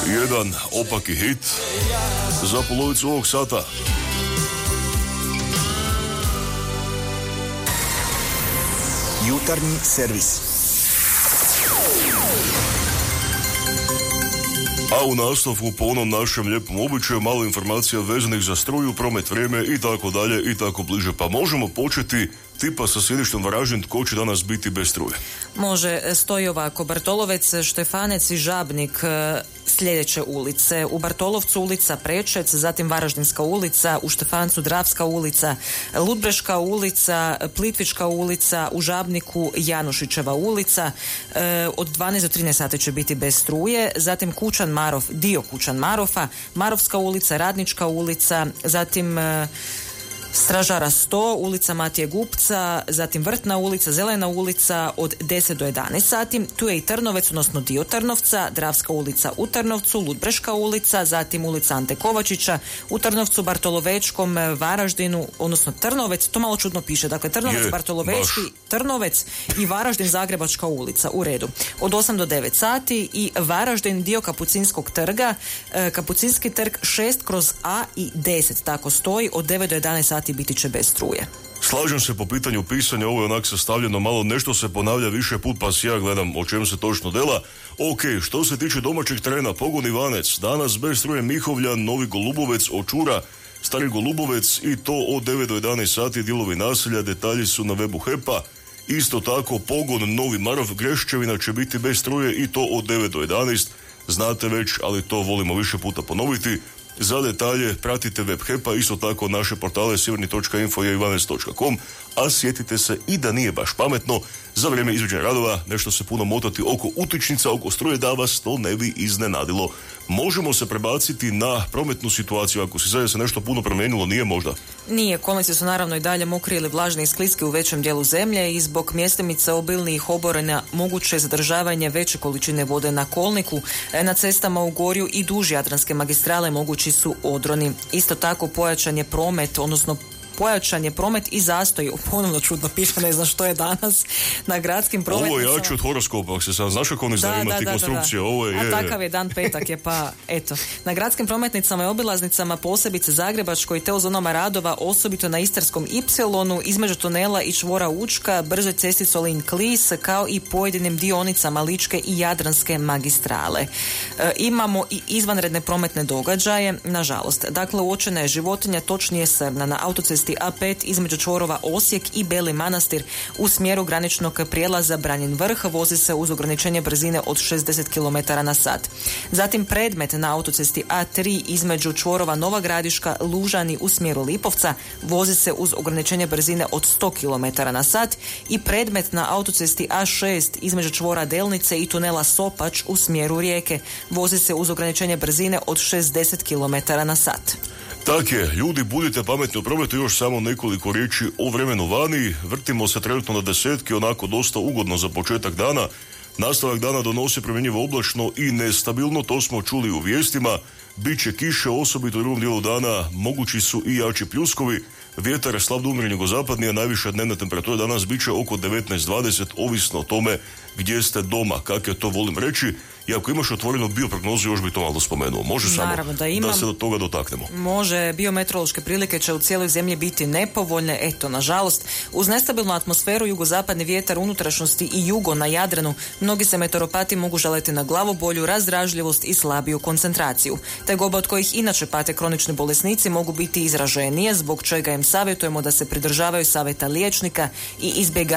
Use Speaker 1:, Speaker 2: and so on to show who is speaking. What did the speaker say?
Speaker 1: Jedan opaki hit za polovicu ovog sata.
Speaker 2: Jutarnji servis.
Speaker 1: A u nastavku po onom našem lijepom običaju malo informacija vezanih za struju, promet, vrijeme i tako dalje i tako bliže. Pa možemo početi tipa sa sjedištem Varaždin, tko će danas biti bez struje?
Speaker 3: Može, stoji ovako: Bartolovec, Štefanec i Žabnik, sljedeće ulice. U Bartolovcu ulica Prečec, zatim Varaždinska ulica, u Štefancu Dravska ulica, Ludbreška ulica, Plitvička ulica, u Žabniku Janušićeva ulica. Od 12 do 13 sati će biti bez struje. Zatim Kućan Marof, dio Kućan Marofa, Marovska ulica, Radnička ulica, zatim Stražara 100, ulica Matije Gupca, zatim Vrtna ulica, Zelena ulica od 10 do 11 sati. Tu je i Trnovec, odnosno dio Trnovca, Dravska ulica u Trnovcu, Ludbreška ulica, zatim ulica Ante Kovačića u Trnovcu, Bartolovečkom, Varaždinu, odnosno Trnovec, to malo čudno piše, dakle Trnovec, Bartolovečki, Trnovec i Varaždin, Zagrebačka ulica, u redu. Od 8 do 9 sati i Varaždin, dio Kapucinskog trga, Kapucinski trg 6/A i 10, tako stoji, od 9 do 11 sati biti će bez struje.
Speaker 1: Slažem se po pitanju pisanja, ovo je onak sastavljeno, malo nešto se ponavlja više put, pa si ja gledam o čem se točno dela. Ok, što se tiče domaćeg terena, Pogon Ivanec, danas bez struje Mihovljan, Novi Golubovec, Očura, Stari Golubovec i to od 9 do 11 sati, dijelovi naselja, detalji su na webu HEP-a. Isto tako Pogon Novi Marof, Greščevina će biti bez struje i to od 9 do 11, znate već, ali to volimo više puta ponoviti. Za detalje pratite web HEP-a, isto tako naše portale sjeverni.info i ivanec.com, a sjetite se i da nije baš pametno za vrijeme izvođenja radova nešto se puno motati oko utičnica, oko struje, da vas to ne bi iznenadilo. Možemo se prebaciti na prometnu situaciju, ako se zaista nešto puno promijenilo, nije možda? Nije,
Speaker 3: kolnici su naravno i dalje mokri ili vlažni i skliski u većem dijelu zemlje i zbog mjestimica obilnijih oborina moguće je zadržavanje veće količine vode na kolniku. Na cestama u Gorju i duž Jadranske magistrale mogući su odroni. Isto tako pojačan je promet i zastoj, ponovno čudno piše, ne znam što je danas, na gradskim prometnicama.
Speaker 1: Ovo je jače od horoskopa, ako se sad znaš kako oni znaju imati konstrukcije. Ovo je,
Speaker 3: a takav je dan, petak je, pa eto. Na gradskim prometnicama i obilaznicama, posebice Zagrebačkoj, te u zonama radova, osobito na Istarskom Y, između tunela i čvora Učka, bržoj cesti Solin-Klis, kao i pojedinim dionicama Ličke i Jadranske magistrale. Imamo i izvanredne prometne događaje, nažalost. Dakle, uočena je životinja, točnije srna, na autocesti A5 između čvorova Osijek i Beli Manastir u smjeru graničnog prijelaza Branjin Vrh, vozi se uz ograničenje brzine od 60 km na sat. Zatim predmet na autocesti A3 između čvorova Nova Gradiška, Lužani u smjeru Lipovca, vozi se uz ograničenje brzine od 100 km na sat i predmet na autocesti A6 između čvora Delnice i tunela Sopač u smjeru Rijeke, vozi se uz ograničenje brzine od 60 km na sat.
Speaker 1: Tak je, ljudi, budite pametni u prometu. Još samo nekoliko riječi o vremenu vani. Vrtimo se trenutno na desetke, onako dosta ugodno za početak dana. Nastavak dana donosi promjenjivo oblačno i nestabilno, to smo čuli u vijestima. Biće kiše, osobito u drugom dijelu dana, mogući su i jači pljuskovi. Vjetar slab do umjerenog zapadnija, najviša dnevna temperatura danas bit će oko 19-20, ovisno o tome gdje ste doma, kako ja to volim reći. I ako imaš otvorenu bioprognozu, još bi to malo spomenuo. Može
Speaker 3: naravno,
Speaker 1: samo da se do toga dotaknemo.
Speaker 3: Može, biometeorološke prilike će u cijeloj zemlji biti nepovoljne, eto, nažalost. Uz nestabilnu atmosferu, jugozapadni vjetar, unutrašnjosti i jugo na Jadranu, mnogi se meteoropati mogu žaliti na glavobolju, razdražljivost i slabiju koncentraciju. Tegobe od kojih inače pate kronični bolesnici mogu biti izraženije, zbog čega im savjetujemo da se pridržavaju savjeta liječnika i izbjegavaju